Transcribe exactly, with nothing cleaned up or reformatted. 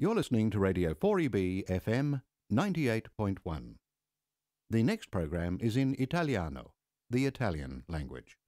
You're listening to Radio four E B F M ninety-eight point one. The next program is in Italiano, the Italian language.